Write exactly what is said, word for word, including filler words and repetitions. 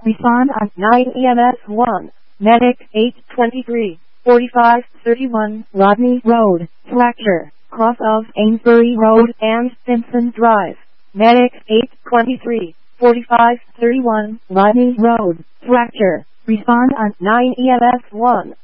Respond on nine E M S one. Medic eight twenty-three, forty-five thirty-one, Rodney Road, Fracture, cross of Amesbury Road and Simpson Drive. Medic eight twenty-three, forty-five thirty-one, Rodney Road, Fracture. Respond on nine E M S one.